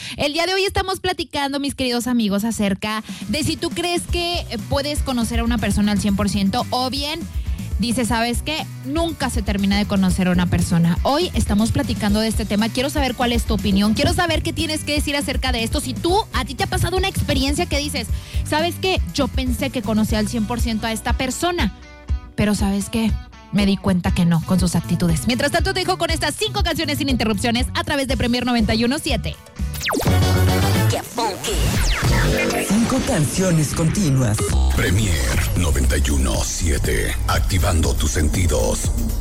El día de hoy estamos platicando, mis queridos amigos, acerca de si tú crees que puedes conocer a una persona al 100% o bien dices, ¿sabes qué? Nunca se termina de conocer a una persona. Hoy estamos platicando de este tema. Quiero saber cuál es tu opinión. Quiero saber qué tienes que decir acerca de esto. Si a ti te ha pasado una experiencia que dices, ¿sabes qué? Yo pensé que conocía al 100% a esta persona, pero ¿sabes qué? Me di cuenta que no, con sus actitudes. Mientras tanto, te dejo con estas 5 canciones sin interrupciones a través de Premier 91.7. ¡Qué funky! 5 canciones continuas. Premier 91.7. Activando tus sentidos.